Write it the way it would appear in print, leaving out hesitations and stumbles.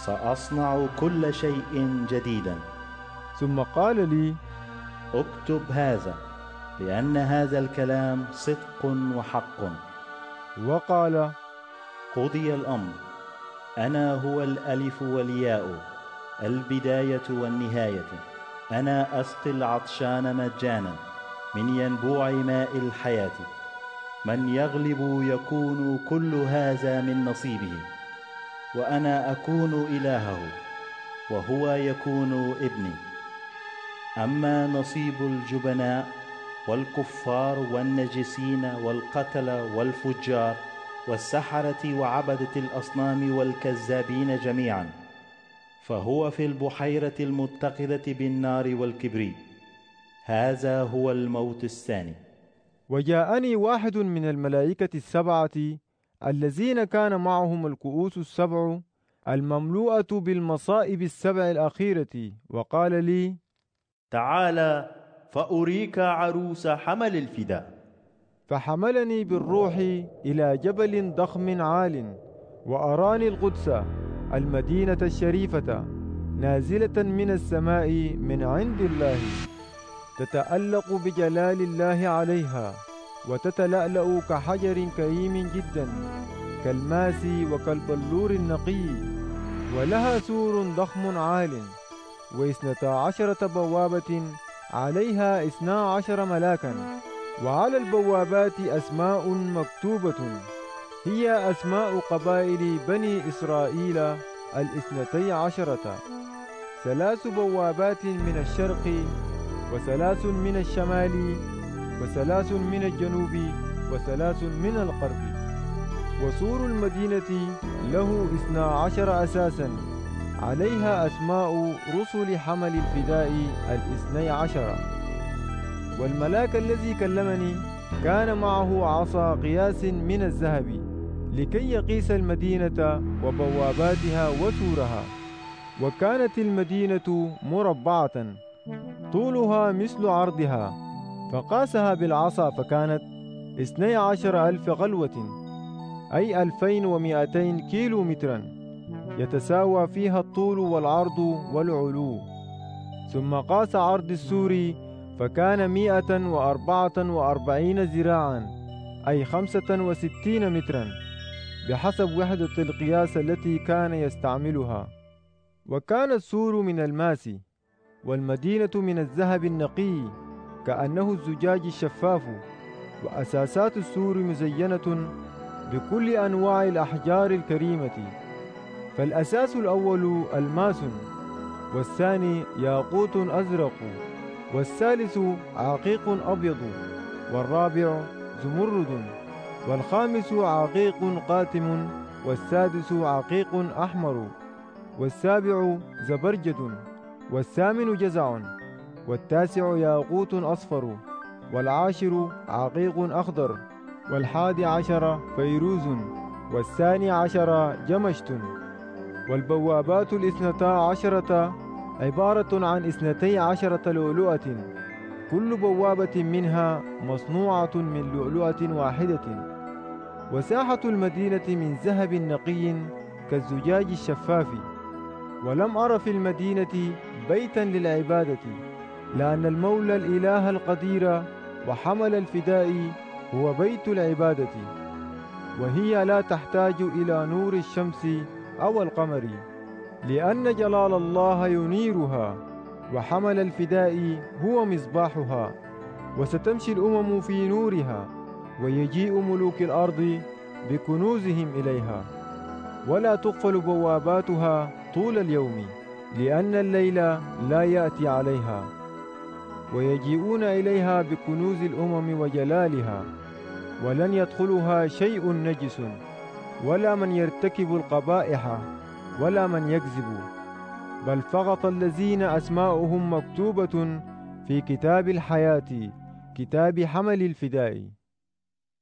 وسأصنع كل شيء جديدا. ثم قال لي: اكتب هذا، لأن هذا الكلام صدق وحق. وقال: قضي الأمر. أنا هو الألف والياء، البداية والنهاية. أنا أسقي العطشان مجانا من ينبوع ماء الحياة. من يغلب يكون كل هذا من نصيبه، وأنا أكون إلهه وهو يكون ابني. أما نصيب الجبناء والكفار والنجسين والقتلة والفجار والسحرة وعبدة الأصنام والكذابين جميعا، فهو في البحيرة المتقدة بالنار والكبريت. هذا هو الموت الثاني. وجاءني واحد من الملائكة السبعة الذين كان معهم الكؤوس السبع المملوءة بالمصائب السبع الأخيرة، وقال لي: تعالى فأريك عروس حمل الفداء. فحملني بالروح إلى جبل ضخم عال، وأراني القدس المدينة الشريفة نازلة من السماء من عند الله، تتألق بجلال الله عليها، وتتلألأ كحجر كريم جدا كالماس وكالبلور النقي، ولها سور ضخم عال، 12 بوابة، عليها 12 ملاكا، وعلى البوابات أسماء مكتوبة، هي أسماء قبائل بني إسرائيل 12. 3 بوابات من الشرق، و3 من الشمال، و3 من الجنوب، و3 من الغرب. وسور المدينة له 12 أساسا، عليها أسماء رسل حمل الفداء 12. والملاك الذي كلمني كان معه عصا قياس من الذهب، لكي يقيس المدينة وبواباتها وسورها. وكانت المدينة مربعة، طولها مثل عرضها، فقاسها بالعصا فكانت 12,000 غلوة، أي 2200 كيلو مترا، يتساوى فيها الطول والعرض والعلو. ثم قاس عرض السور فكان 144 ذراعا، أي 65 مترا، بحسب وحدة القياس التي كان يستعملها. وكان السور من الماس، والمدينة من الذهب النقي كأنه الزجاج الشفاف، وأساسات السور مزينة بكل أنواع الأحجار الكريمة. فالأساس الأول الماس، والثاني ياقوت أزرق، والثالث عقيق أبيض، والرابع زمرد، والخامس عقيق قاتم، والسادس عقيق أحمر، والسابع زبرجد، والثامن جزع، والتاسع ياقوت أصفر، والعاشر عقيق أخضر، وال11 فيروز، وال12 جمشت. والبوابات 12 عبارة عن 12 لؤلؤة، كل بوابة منها مصنوعة من لؤلؤة واحدة. وساحة المدينة من ذهب نقي كالزجاج الشفاف. ولم أر في المدينة بيتا للعبادة، لأن المولى الإله القدير وحمل الفداء هو بيت العبادة، وهي لا تحتاج إلى نور الشمس أو القمر، لأن جلال الله ينيرها، وحمل الفداء هو مصباحها. وستمشي الأمم في نورها، ويجيء ملوك الأرض بكنوزهم إليها، ولا تقفل بواباتها طول اليوم، لأن الليل لا يأتي عليها. ويجيئون إليها بكنوز الأمم وجلالها، ولن يدخلها شيء نجس، ولا من يرتكب القبائح، ولا من يكذب، بل فقط الذين أسماؤهم مكتوبة في كتاب الحياة، كتاب حمل الفداء.